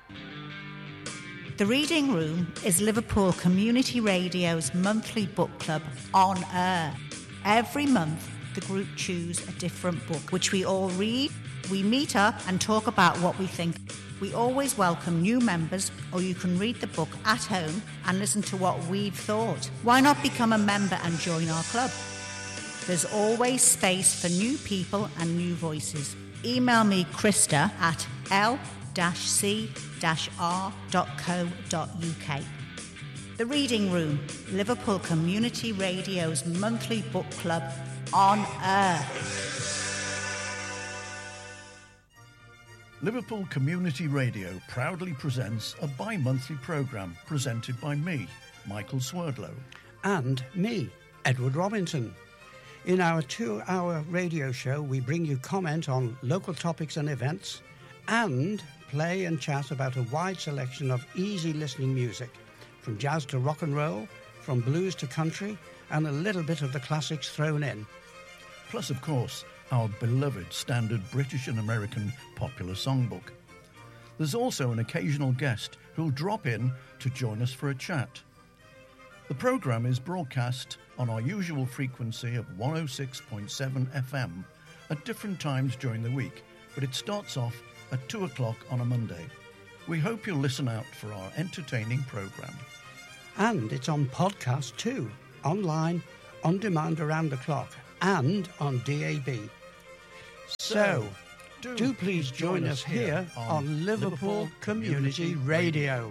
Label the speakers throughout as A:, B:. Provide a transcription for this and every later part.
A: The Reading Room is Liverpool Community Radio's monthly book club on air. Every month, the group choose a different book, which we all read. We meet up and talk about what we think. We always welcome new members, or you can read the book at home and listen to what we've thought. Why not become a member and join our club? There's always space for new people and new voices. Email me, Krista, at l-c-r.co.uk. The Reading Room, Liverpool Community Radio's monthly book club on air.
B: Liverpool Community Radio proudly presents a bi-monthly programme presented by me, Michael Swerdlow.
C: And me, Edward Robinson. In our 2-hour radio show, we bring you comment on local topics and events and play and chat about a wide selection of easy listening music, from jazz to rock and roll, from blues to country, and a little bit of the classics thrown in.
B: Plus, of course, our beloved standard British and American popular songbook. There's also an occasional guest who'll drop in to join us for a chat. The programme is broadcast on our usual frequency of 106.7 FM at different times during the week, but it starts off at 2 o'clock on a Monday. We hope you'll listen out for our entertaining programme.
C: And it's on podcast too, online, on demand around the clock, and on DAB. So, do please join us here on Liverpool Community Radio.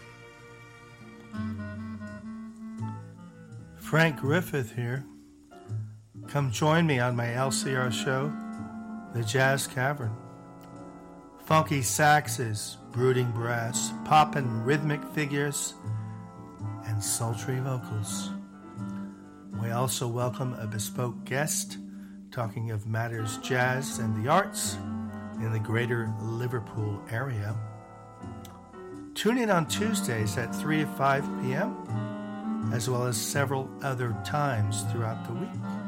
D: Frank Griffith here. Come join me on my LCR show, The Jazz Cavern. Funky saxes, brooding brass, poppin' rhythmic figures, and sultry vocals. We also welcome a bespoke guest talking of matters jazz and the arts in the greater Liverpool area. Tune in on Tuesdays at 3 to 5 p.m., as well as several other times throughout the week.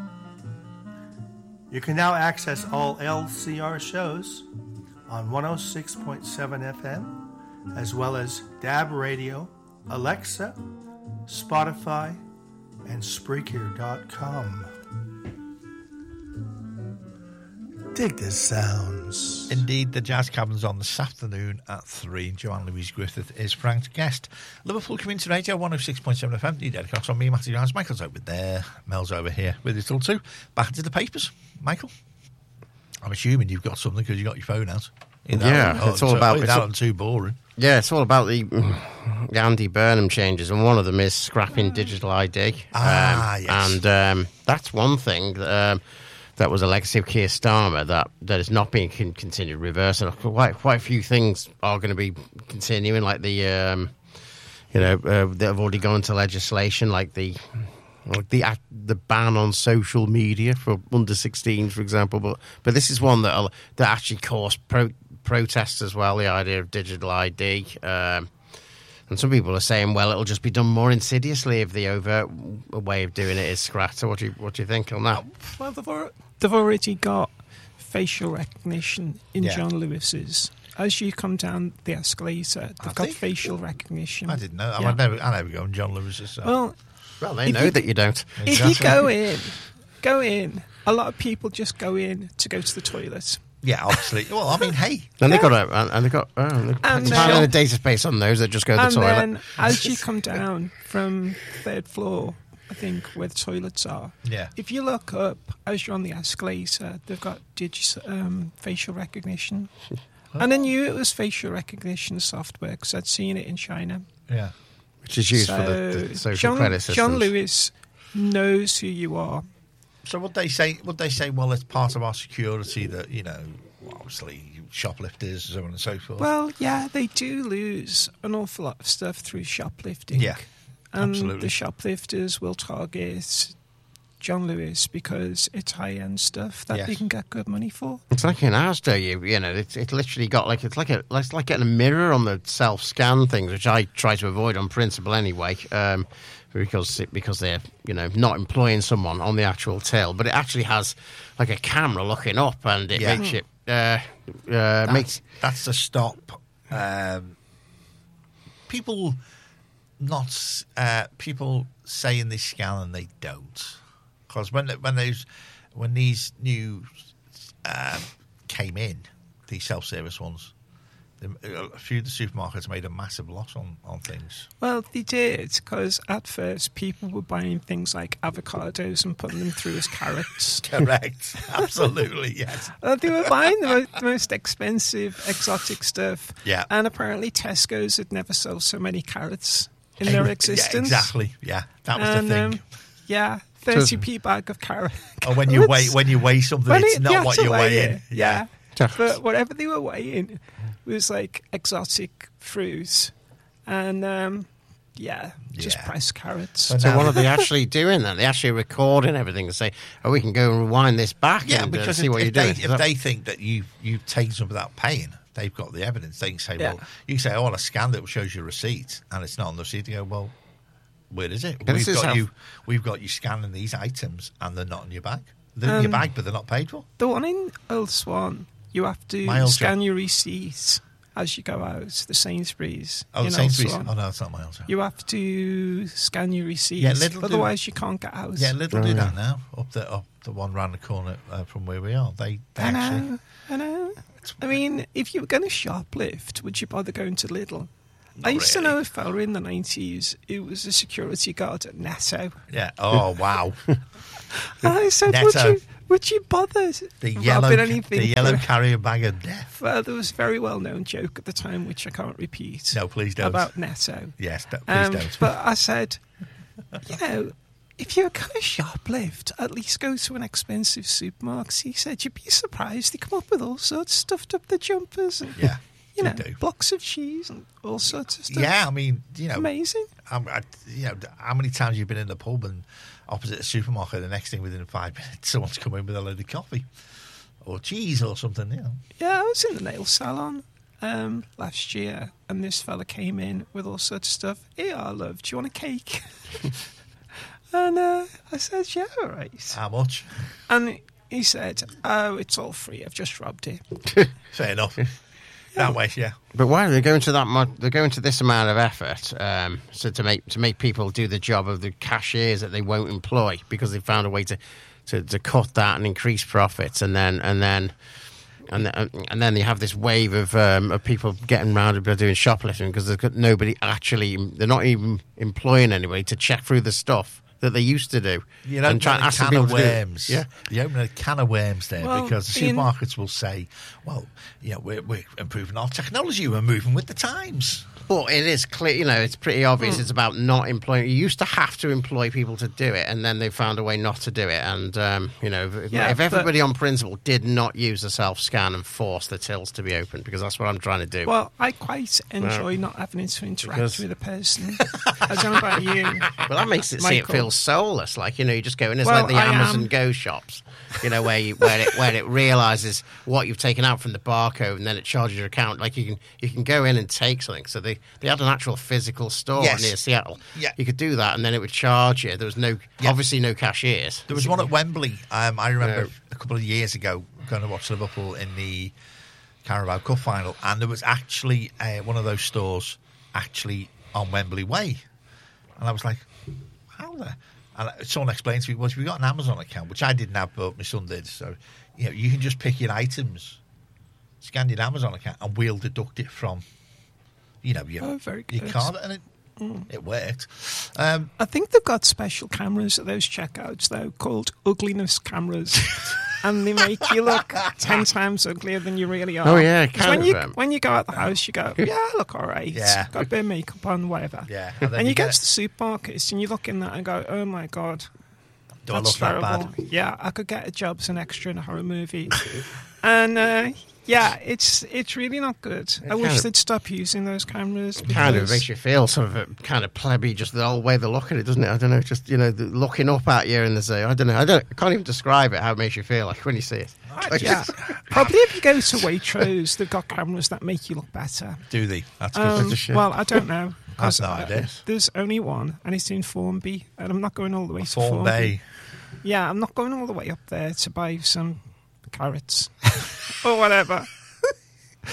D: You can now access all LCR shows on 106.7 FM, as well as DAB Radio, Alexa, Spotify, and Spreaker.com. Dig the sounds.
E: Indeed, the Jazz Cavern's on this afternoon at 3. Joanne Louise Griffith is Frank's guest. Liverpool Community Radio, 106.7 FM. You dead across on me, Matthew Jones. Michael's over there. Mel's over here with us till 2. Back into the papers. Michael, I'm assuming you've got something because you got your phone out.
F: It's all about...
E: It's too boring.
F: Yeah, it's all about the Andy Burnham changes, and one of them is scrapping digital ID.
E: Yes.
F: And that's one thing that was a legacy of Keir Starmer that is not being continued reverse. And quite a few things are going to be continuing, like that have already gone into legislation, like the ban on social media for under 16s, for example. But this is one that actually caused protests as well. The idea of digital ID. And some people are saying, well, it'll just be done more insidiously if the overt way of doing it is scrapped. So what do you think on that?
G: Well, they've already got facial recognition in John Lewis's. As you come down the escalator, they've got facial recognition.
E: I didn't know. Yeah. I never go on John Lewis's. So.
F: Well, they know that you don't.
G: If you go in. A lot of people just go in to go to the toilet.
E: Yeah, obviously. Well, I mean, hey.
F: And they've got a database on those that just go to the toilet.
G: And then as you come down from third floor, I think, where the toilets are, if you look up as you're on the escalator, they've got facial recognition. And I knew it was facial recognition software because I'd seen it in China.
F: Yeah. Which is used for the social credit systems.
G: John Lewis knows who you are.
E: So would they say, well, it's part of our security that, obviously shoplifters, so on and so forth?
G: Well, yeah, they do lose an awful lot of stuff through shoplifting.
E: Yeah, absolutely.
G: The shoplifters will target John Lewis because it's high-end stuff that they can get good money for.
F: It's like in Asda, it's literally got it's like getting a mirror on the self-scan things, which I try to avoid on principle anyway. Because they're not employing someone on the actual till, but it actually has like a camera looking up, and it makes it
E: that's to stop people saying they scan and they don't, because when these new came in, these self-service ones, a few of the supermarkets made a massive loss on things.
G: Well, they did, because at first people were buying things like avocados and putting them through as carrots.
E: Correct. Absolutely, yes.
G: They were buying the most expensive, exotic stuff.
E: Yeah.
G: And apparently Tesco's had never sold so many carrots in their existence.
E: Yeah, exactly. Yeah, that was the thing.
G: 30p bag of carrots.
E: Or when you weigh something, it's not what you're weighing.
G: Yeah. But whatever they were weighing was like exotic fruit and just pressed carrots.
F: So what are they actually doing then? They're actually recording everything and say, we can go and rewind this back and
E: because
F: see what you're doing.
E: If they think that you've taken some without paying, they've got the evidence. They can say, well, you can say, I want a scan that shows your receipt, and it's not on the receipt. You go, well, where is it? We've got you scanning these items, and they're not in your bag. They're in your bag, but they're not paid for.
G: The one in Old Swan, you have to scan your receipts as you go out. The Sainsbury's.
E: Oh, the Sainsbury's. Oh, no, it's not Miles.
G: You have to scan your receipts. Otherwise, you can't get out.
E: Yeah, Lidl do that now. Up the one round the corner from where we are. They actually.
G: I know. I mean, if you were going to shoplift, would you bother going to Lidl? I used to know a fella in the 90s who was a security guard at Netto.
E: Yeah. Oh, wow.
G: And I said, would you bother robbing anything?
E: The yellow carrier bag of death.
G: Well, there was a very well-known joke at the time, which I can't repeat.
E: No, please don't.
G: About Netto.
E: Yes, please don't.
G: But I said, if you're going to shoplift, at least go to an expensive supermarket. He said, you'd be surprised. They come up with all sorts stuffed up the jumpers. And, blocks of cheese and all sorts of stuff.
E: Yeah, I mean,
G: amazing.
E: How many times have you been in the pub and opposite a supermarket, the next thing within 5 minutes, someone's come in with a load of coffee or cheese or something,
G: Yeah, I was in the nail salon last year, and this fella came in with all sorts of stuff. Here, love, do you want a cake? And I said, yeah, all right.
E: How much?
G: And he said, oh, it's all free. I've just robbed it.
E: Fair enough. That way, yeah.
F: But why are they going to that much? They're going to this amount of effort, so to make people do the job of the cashiers that they won't employ because they found a way to cut that and increase profits, and then you have this wave of people getting round about doing shoplifting because there's nobody actually. They're not even employing anybody to check through the stuff that they used to do.
E: You know, a can of worms. Yeah, you open a can of worms there because the supermarkets will say, "Well, we're improving our technology. We're moving with the times."
F: But it is clear, it's pretty obvious. It's about not employing. You used to have to employ people to do it, and then they found a way not to do it. And if everybody on principle did not use a self-scan and force the tills to be open, because that's what I'm trying to do.
G: Well, I quite enjoy not having to interact with a person. I don't know about you.
F: Well, that makes it feel soulless. Like you just go in. It's like the Amazon Go shops. Where it realizes what you've taken out from the barcode, and then it charges your account. Like you can go in and take something. So they had an actual physical store near Seattle.
E: Yeah.
F: You could do that, and then it would charge you. There was obviously no cashiers.
E: There was one at Wembley. I remember a couple of years ago going to watch Liverpool in the Carabao Cup final, and there was actually one of those stores actually on Wembley Way, and I was like, how the... And someone explained to me, well, if you've got an Amazon account, which I didn't have, but my son did, so you can just pick your items, scan your Amazon account, and we'll deduct it from, your card, and it worked.
G: I think they've got special cameras at those checkouts, though, called ugliness cameras. And they make you look 10 times uglier than you really are.
F: Oh, yeah.
G: When you go out the house, you go, I look all right.
E: Yeah.
G: Got a bit of makeup on, whatever.
E: Yeah.
G: And you get to the supermarkets and you look in that and go, oh, my God.
E: Do I look that bad?
G: Yeah, I could get a job as an extra in a horror movie. And, it's really not good. I wish they'd stop using those cameras.
F: It kind of makes you feel sort of kind of plebby, just the whole way they look at it, doesn't it? I don't know, just, looking up at you and there's I can't even describe it, how it makes you feel like when you see it.
G: Probably if you go to Waitrose, they've got cameras that make you look better.
E: Do they? That's good.
G: Well, I don't know.
E: That's no idea.
G: There's only one, and it's in Formby, and I'm not going all the way to
E: Formby.
G: Yeah, I'm not going all the way up there to buy some carrots or whatever.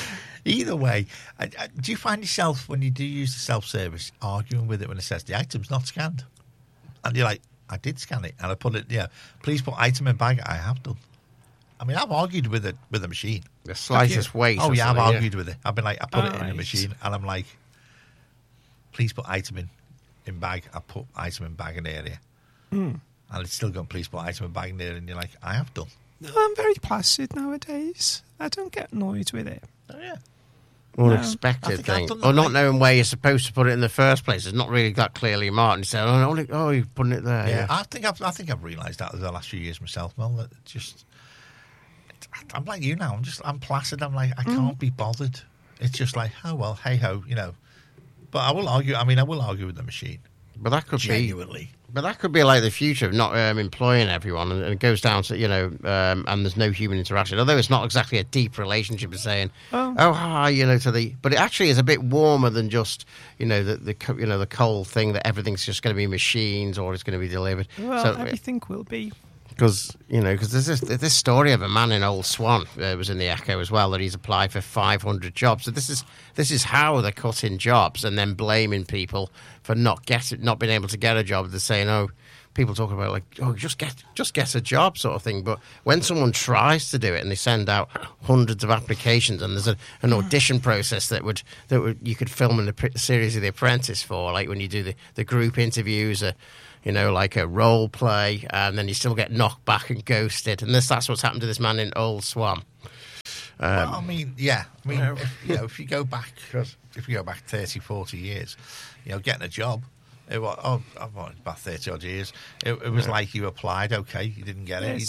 E: Either way, do you find yourself, when you do use the self-service, arguing with it when it says the item's not scanned? And you're like, I did scan it, and I put it, please put item in bag. I have done. I mean, I've argued with the machine.
F: The slightest weight.
E: Oh, yeah, I've argued with it. I've been like, I put it in the machine, and I'm like, please put item in bag. I put item in bag in area. And it's still going, please put item in bag in area. And you're like, I have done.
G: No, I'm very placid nowadays. I don't get annoyed with it.
E: Oh, yeah.
F: Unexpected thing. Or not knowing where you're supposed to put it in the first place. It's not really that clearly marked. You say, oh, you're putting it there.
E: Yeah. I think I've realised that over the last few years myself, Mel, that just... I'm like you now. I'm placid. I'm like, I can't be bothered. It's just like, oh, well, hey-ho, But I will argue. I mean, I will argue with the machine.
F: But that could
E: genuinely.
F: But that could be like the future of not employing everyone, and it goes down to and there's no human interaction. Although it's not exactly a deep relationship of saying, hi, to the. But it actually is a bit warmer than just the cold thing that everything's just going to be machines or it's going to be delivered.
G: Well, so, everything will be.
F: Because there's this story of a man in Old Swan, was in the Echo as well, that he's applied for 500 jobs. So this is how they're cutting jobs and then blaming people for not being able to get a job. They're saying, people talk about just get a job sort of thing. But when someone tries to do it and they send out hundreds of applications and there's an audition process that would you could film in the series of The Apprentice for, like when you do the group interviews. Like a role play, and then you still get knocked back and ghosted. And that's what's happened to this man in Old Swan.
E: Well, I mean, if you go back 30, 40 years, getting a job, about 30 odd years, it was like you applied, okay, you didn't get it.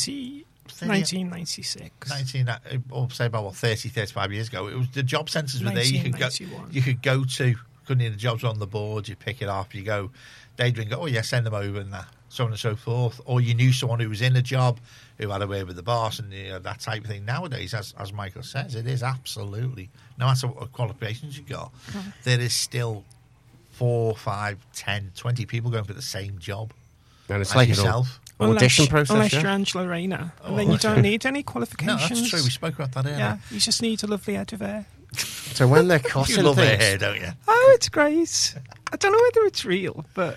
G: 1996.
E: Or say about 30, 35 years ago, it was the job centres were there. You could go to, couldn't the jobs on the board, you pick it up, you go. They'd ring, send them over and that, so on and so forth. Or you knew someone who was in a job who had a way with the boss and that type of thing. Nowadays, as Michael says, it is absolutely, no matter what qualifications you got, there is still 4, 5, 10, 20 people going for the same job.
F: And it's like yourself. Audition process.
G: Unless you're Angela Rayner. And then you don't need any qualifications.
E: No, that's true. We spoke about that earlier.
G: Yeah, you just need a lovely head of hair.
F: So when they're cutting
E: you love
F: things,
E: their hair, don't you?
G: Oh, it's great. I don't know whether it's real, but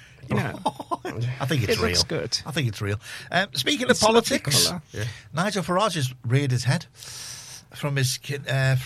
E: I think it's real.
G: Looks good.
E: I think it's real. Speaking of politics, Nigel Farage has reared his head from his
F: speaking
E: at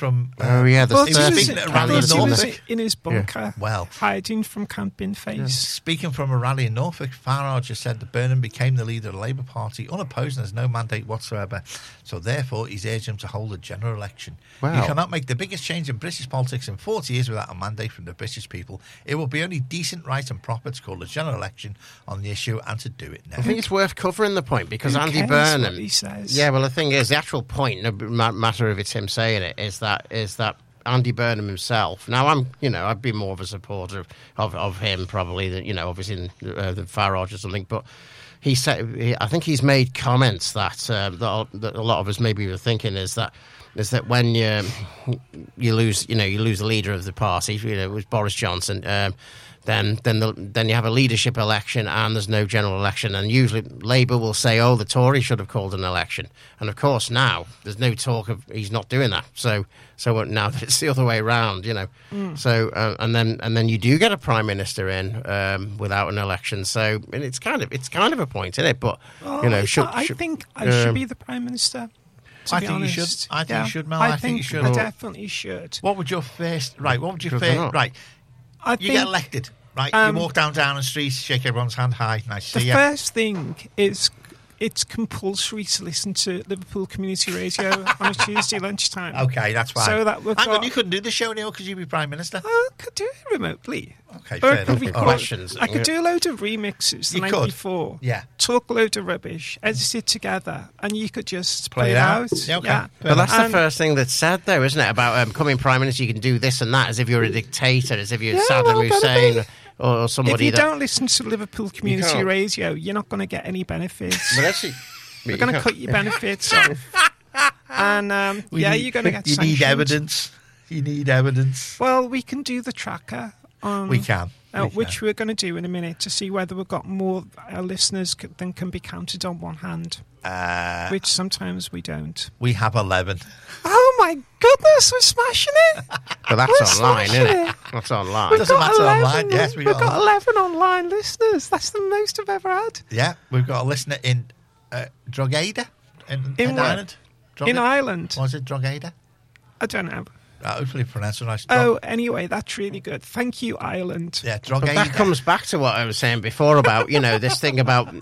F: a
E: rally in Norfolk.
G: In his bunker,
E: well,
G: hiding from Camping Face.
E: Yeah. Speaking from a rally in Norfolk, Farage has said that Burnham became the leader of the Labour Party unopposed and has no mandate whatsoever. So therefore, he's urged him to hold a general election.
F: Wow.
E: You cannot make the biggest change in British politics in 40 years without a mandate from the British people. It will be only decent, right and proper to call a general election on the issue and to do it now.
F: I think it's worth covering the point because
G: Who
F: Andy
G: cares
F: Burnham.
G: what he says?
F: Yeah, well, the thing is, the actual point, no matter if it's him saying it, is that Andy Burnham himself. Now, I'd be more of a supporter of him probably than obviously than Farage or something, but. He said, I think he's made comments that a lot of us maybe were thinking is that when you lose the leader of the party, it was Boris Johnson, then you have a leadership election and there's no general election, and usually Labour will say, the Tories should have called an election, and of course now there's no talk of he's not doing that. So now that it's the other way around, So and then you do get a prime minister in without an election. So and it's kind of a point, isn't it? But
G: I think I should be the prime minister.
E: I think you should. I think you should, Mel.
G: I think you should. I definitely should.
E: What would your first? Right. What would your first? Right. You get elected. Right. You walk down Downing Street, shake everyone's hand. Hi. Nice to see you.
G: The first thing is. It's compulsory to listen to Liverpool Community Radio on a Tuesday lunchtime.
E: Okay, that's fine.
G: So that
E: Hang on, you couldn't do the show now because you'd be Prime Minister.
G: I could do it remotely.
E: Okay, fair enough.
F: Questions.
G: I could do a load of remixes the night before.
E: Yeah.
G: Talk a load of rubbish, edit it together, and you could just play it out.
E: Yeah, okay.
G: Yeah.
F: But that's the first thing that's said, though, isn't it? About becoming Prime Minister, you can do this and that, as if you're a dictator, as if you're Saddam Hussein. Or somebody
G: if you don't listen to Liverpool Community Radio, you're not going to get any benefits.
F: But actually,
G: we're going to cut your benefits off. And you're going to get sanctioned.
E: You need evidence.
G: Well, we can do the tracker.
E: We can.
G: Which we're going to do in a minute to see whether we've got more listeners than can be counted on one hand. Which sometimes we don't.
E: We have 11.
G: Oh my God! goodness, we're smashing it.
F: But that's online, isn't it? That's online.
E: Doesn't matter online. Yes,
G: we've got 11 online listeners. That's the most I've ever had.
E: Yeah, we've got a listener in Drogheda in Ireland.
G: In Ireland.
E: Was it Drogheda?
G: I don't know.
E: Hopefully pronounced nice.
G: Anyway, that's really good. Thank you, Ireland.
E: Yeah, Drogheda.
F: But that comes back to what I was saying before about, this thing about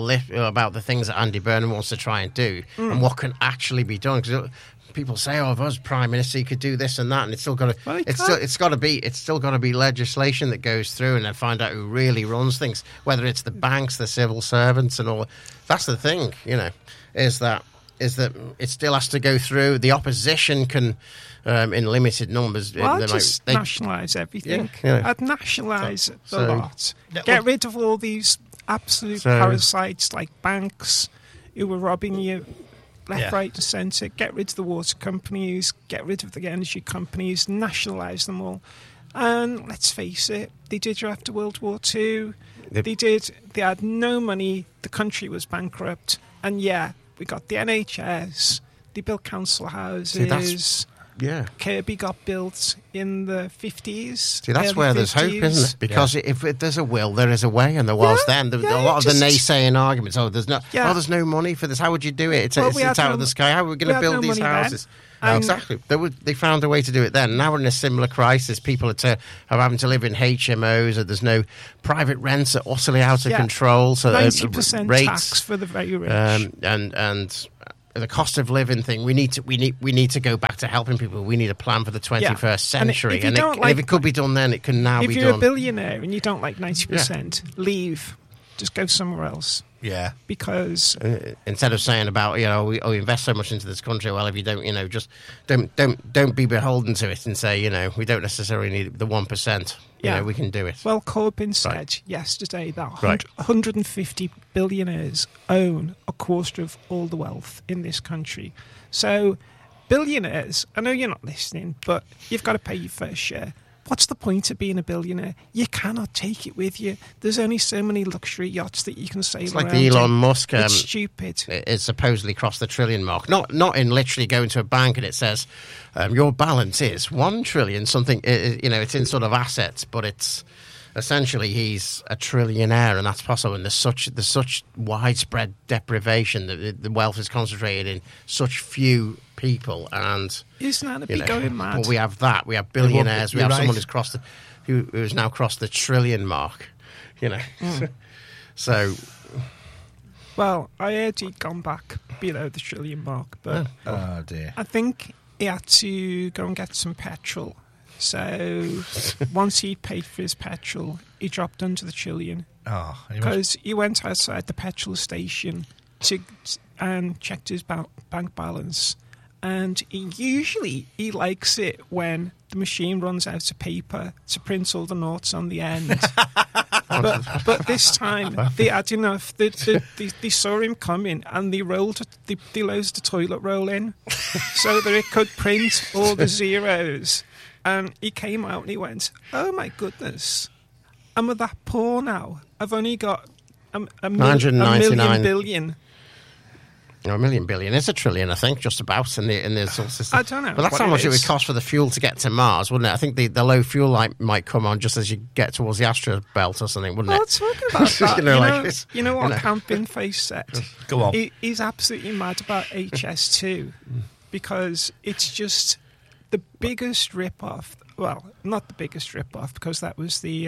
F: the things that Andy Burnham wants to try and do and what can actually be done. Because people say, "Oh, if I was Prime Minister, he could do this and that," and it's still got to. It's still got to be legislation that goes through, and then find out who really runs things. Whether it's the banks, the civil servants, and all. That's the thing, is that it still has to go through. The opposition can. In limited numbers.
G: Well, I'd just nationalise everything.
F: Yeah.
G: I'd nationalise the lot. Get rid of all these absolute parasites like banks who were robbing you left, right and centre. Get rid of the water companies. Get rid of the energy companies. Nationalise them all. And let's face it, they did after World War II. They had no money. The country was bankrupt. And we got the NHS. They built council houses. Kirby got built in the 50s.
F: See, that's where there's hope, isn't it? Because if there's a will, there is a way, and there was then. A lot of the naysaying arguments, there's no money for this. How would you do it? It's out of the sky. How are we going to build these houses? Exactly. They found a way to do it then. Now we're in a similar crisis. People are having to live in HMOs, and there's no private rents are utterly out of control. So
G: 90%
F: rates,
G: tax for the very rich.
F: And the cost of living thing, we need to go back to helping people. We need a plan for the 21st century, and if it could be done then, it can now be done.
G: If you're a billionaire and you don't like 90%, leave. Just go somewhere else.
E: Yeah.
F: Because instead of saying about we invest so much into this country, well, if you don't just don't be beholden to it and say we don't necessarily need the 1%. We can do it.
G: Well, Corbyn said yesterday that 150 billionaires own a quarter of all the wealth in this country. So, billionaires, I know you're not listening, but you've got to pay your first share. What's the point of being a billionaire? You cannot take it with you. There's only so many luxury yachts that you can sail
F: around.
G: It's
F: like the Elon Musk.
G: It's stupid.
F: It's supposedly crossed the trillion mark. Not in literally going to a bank and it says your balance is 1 trillion something. It's in sort of assets, but it's essentially he's a trillionaire, and that's possible. And there's such widespread deprivation that the wealth is concentrated in such few people, and
G: isn't that a bit going mad?
F: Well, we have that. We have billionaires. We have someone who's now crossed the trillion mark. So.
G: Well, I heard he'd gone back below the trillion mark, but
E: oh dear,
G: I think he had to go and get some petrol. So once he'd paid for his petrol, he dropped under the trillion. Because he went outside the petrol station and checked his bank balance. And he likes it when the machine runs out of paper to print all the noughts on the end. but this time they had enough. They saw him coming and they loaded the toilet roll in so that it could print all the zeros. And he came out and he went, "Oh my goodness, I'm that poor now. I've only got a million billion."
F: A million billion is a trillion, I think, just about in the solar system.
G: I don't know.
F: But that's how much it would cost for the fuel to get to Mars, wouldn't it? I think the low fuel light might come on just as you get towards the asteroid belt or something, wouldn't it?
G: Well, talking about that, you know what Camping Face said?
E: Go on.
G: He's absolutely mad about HS2 because it's just the biggest rip-off. Well, not the biggest rip-off because that was the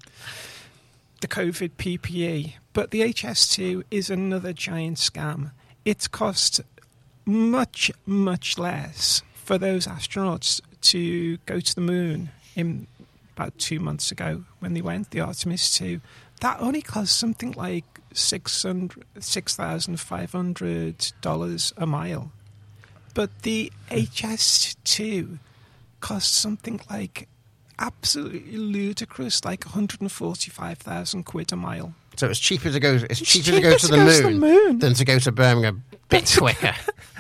G: COVID PPE, but the HS2 is another giant scam. It cost much, much less for those astronauts to go to the moon in about 2 months ago when they went, the Artemis 2. That only cost something like $6,500 a mile. But the HS2 cost something like absolutely ludicrous, like 145,000 quid a mile.
F: So it's cheaper to go. It's cheaper to go to the moon than to go to Birmingham a bit quicker.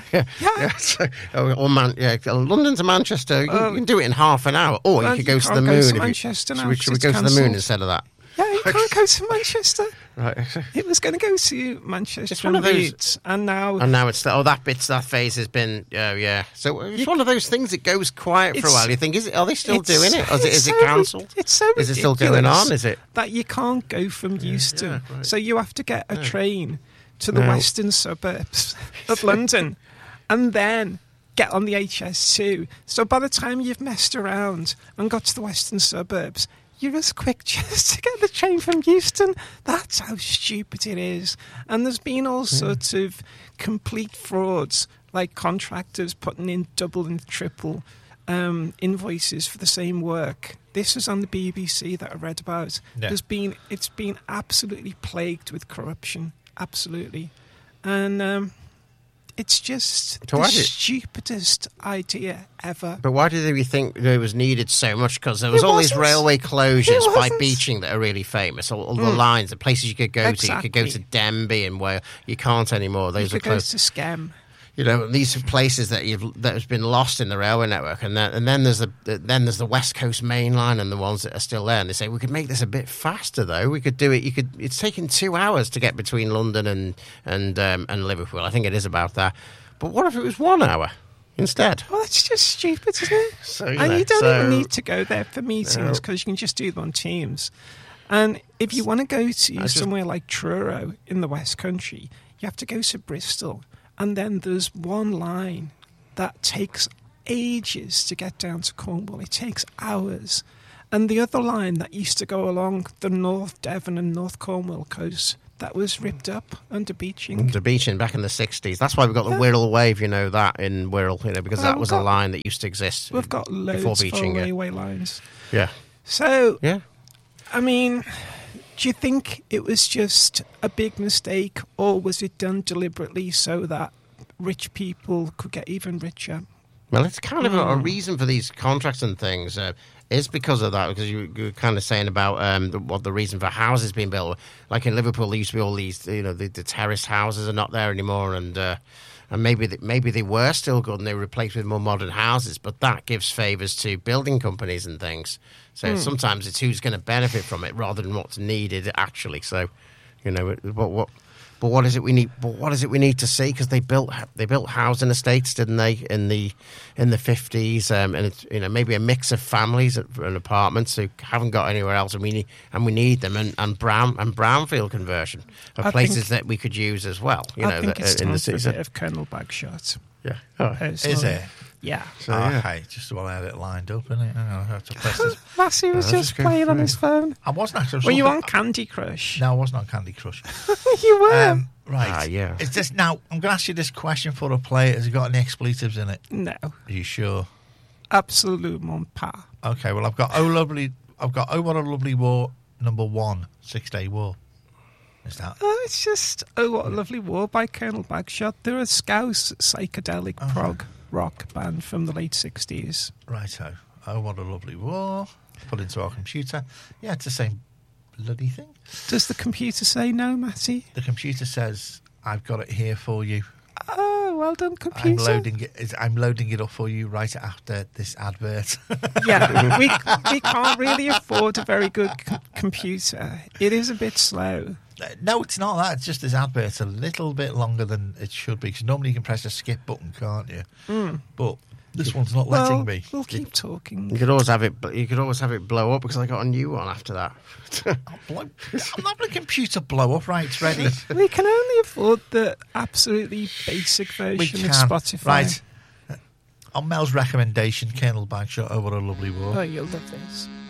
F: London to Manchester, you can do it in half an hour, or you could go to the moon.
G: Should we
F: go to the moon instead of that?
G: Yeah, you can't go to Manchester.
F: Right.
G: It was going to go to Manchester
F: It's one of
G: and
F: those-
G: Leeds, and now
F: it's that phase has been. Oh yeah. So it's one of those things that goes quiet for a while. You think, are they still doing it? Or is it cancelled?
G: It's so
F: Is it still going on? Is it?
G: that you can't go from Euston,
F: right.
G: so you have to get a train to the western suburbs of London, and then get on the HS2. So by the time you've messed around and got to the western suburbs, you're as quick just to get the train from Euston. That's how stupid it is. And there's been all sorts of complete frauds, like contractors putting in double and triple invoices for the same work. This was on the BBC that I read about.
E: Yeah.
G: It's been absolutely plagued with corruption, absolutely. And it's just
F: So
G: the
F: why did-
G: stupidest idea ever.
F: But why did we think it was needed so much? Because there was
G: It
F: all these
G: wasn't.
F: railway closures
G: It
F: by
G: wasn't.
F: Beeching that are really famous. All the lines, the places you could go to. You could go to
G: Exactly.
F: Denby and where you can't anymore.
G: You
F: Those are
G: could go
F: closed.
G: to Skem.
F: You know, these are places that has been lost in the railway network, and then there's the West Coast Main Line and the ones that are still there. And they say we could make this a bit faster, though. We could do it. It's taking 2 hours to get between London and Liverpool. I think it is about that. But what if it was 1 hour instead?
G: Well, that's just stupid, isn't it?
F: So,
G: And you don't even need to go there for meetings because you can just do them on Teams. And if you want to go to somewhere like Truro in the West Country, you have to go to Bristol. And then there's one line that takes ages to get down to Cornwall. It takes hours. And the other line that used to go along the North Devon and North Cornwall coast, that was ripped up under Beeching.
F: Under Beeching back in the 60s. That's why we've got the Wirral Wave, that in Wirral, because that was a line that used to exist
G: We've got
F: before
G: loads of
F: Beeching.
G: railway lines.
F: Yeah.
G: So,
F: Yeah.
G: I mean, do you think it was just a big mistake, or was it done deliberately so that rich people could get even richer?
F: Well, it's kind of a reason for these contracts and things. Is because of that, because you were kind of saying about what the reason for houses being built. Like in Liverpool, there used to be all these, the terraced houses are not there anymore, and maybe they were still good and they were replaced with more modern houses, but that gives favours to building companies and things. So sometimes it's who's going to benefit from it rather than what's needed actually. So, But what is it we need? But what is it we need to see? Because they built housing estates, didn't they, in the 50s? And it's maybe a mix of families and apartments who haven't got anywhere else, and we need them. And brownfield conversion of places that we could use as well.
G: I think it's
F: in
G: time
F: the
G: for a
F: city.
G: bit of Colonel Bagshot.
F: Yeah. Oh.
E: Is it?
G: Yeah.
F: So,
E: Okay, just while I had it lined up, innit? Hang on, I have to press this.
G: Massey was just playing on his phone.
E: I wasn't actually.
G: Were you on Candy Crush?
E: No, I wasn't on Candy Crush.
G: You were.
E: Right.
F: Yeah.
E: Is this now? I'm going to ask you this question for a player. Has it got any expletives in it?
G: No.
E: Are you sure?
G: Absolument pas.
E: Okay. Well, I've got Oh What a Lovely War #1, 6 Day War. Is that?
G: It's just Oh What a Lovely War by Colonel Bagshot. They're a Scouse psychedelic prog rock band from the late 60s.
E: Righto. Oh What a Lovely War. Put into our computer. Yeah, it's the same bloody thing.
G: Does the computer say no, Matty?
E: The computer says, "I've got it here for you."
G: Oh, well done, computer.
E: I'm loading it up for you right after this advert.
G: Yeah, we can't really afford a very good computer. It is a bit slow.
E: No, it's not that. It's just this advert's a little bit longer than it should be. Because normally you can press a skip button, can't you? But this one's not letting me.
G: We'll keep talking.
F: You could always have it. You could always have it blow up because I got a new one after that.
E: I'm not the computer blow up. Right, it's ready.
G: We can only afford the absolutely basic version of Spotify.
E: Right. On Mel's recommendation, Colonel Bagshot, Oh What a Lovely War.
G: Oh, you'll love this.